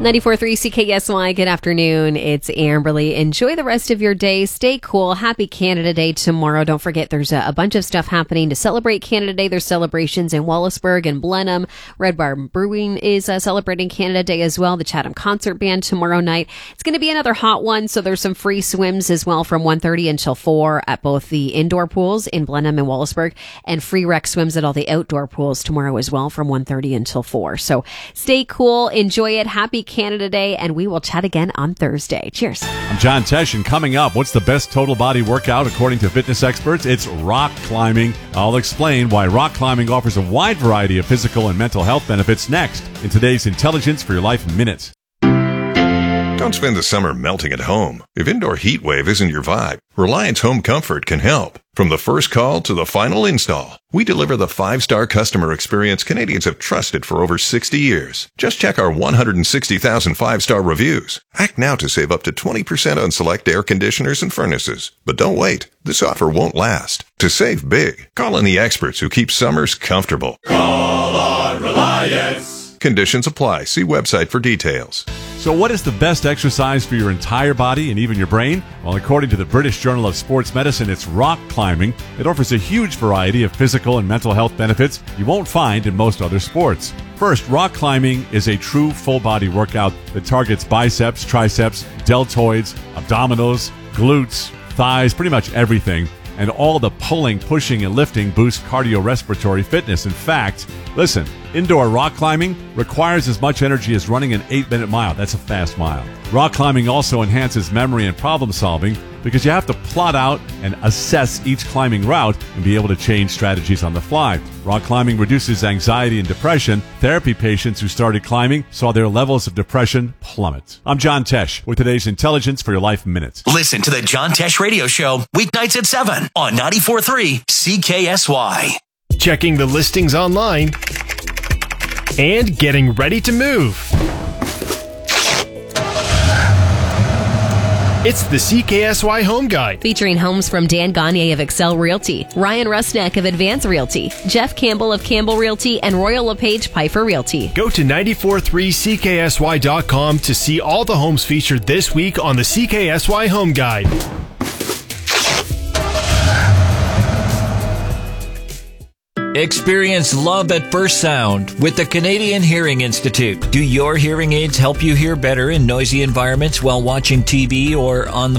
94.3 CKSY, good afternoon. It's Amberly. Enjoy the rest of your day. Stay cool. Happy Canada Day tomorrow. Don't forget, there's a bunch of stuff happening to celebrate Canada Day. There's celebrations in Wallaceburg and Blenheim. Red Barn Brewing is celebrating Canada Day as well. The Chatham Concert Band tomorrow night. It's going to be another hot one, so there's some free swims as well from 1:30 until 4 at both the indoor pools in Blenheim and Wallaceburg, and free rec swims at all the outdoor pools tomorrow as well from 1:30 until 4. So stay cool. Enjoy it. Happy Canada Day, and we will chat again on Thursday. Cheers. I'm John Tesh, and coming up, what's the best total body workout according to fitness experts? It's rock climbing. I'll explain why rock climbing offers a wide variety of physical and mental health benefits next in today's Intelligence for Your Life Minute. Don't spend the summer melting at home. If indoor heat wave isn't your vibe, Reliance Home Comfort can help. From the first call to the final install, we deliver the 5-star customer experience Canadians have trusted for over 60 years. Just check our 160,000 5-star reviews. Act now to save up to 20% on select air conditioners and furnaces. But don't wait. This offer won't last. To save big, call on the experts who keep summers comfortable. Call on Reliance. Conditions apply. See website for details. So what is the best exercise for your entire body and even your brain? Well, according to the British Journal of Sports Medicine, it's rock climbing. It offers a huge variety of physical and mental health benefits you won't find in most other sports. First, rock climbing is a true full-body workout that targets biceps, triceps, deltoids, abdominals, glutes, thighs, pretty much everything. And all the pulling, pushing, and lifting boosts cardiorespiratory fitness. In fact, listen, indoor rock climbing requires as much energy as running an 8-minute mile. That's a fast mile. Rock climbing also enhances memory and problem solving because you have to plot out and assess each climbing route and be able to change strategies on the fly. Rock climbing reduces anxiety and depression. Therapy patients who started climbing saw their levels of depression plummet. I'm John Tesh with today's Intelligence for Your Life Minute. Listen to the John Tesh Radio Show weeknights at 7 on 94.3 CKSY. Checking the listings online and getting ready to move. It's the CKSY Home Guide. Featuring homes from Dan Gagne of Excel Realty, Ryan Rusnak of Advance Realty, Jeff Campbell of Campbell Realty, and Royal LePage Piper Realty. Go to 943CKSY.com to see all the homes featured this week on the CKSY Home Guide. Experience love at first sound with the Canadian Hearing Institute. Do your hearing aids help you hear better in noisy environments while watching TV or on the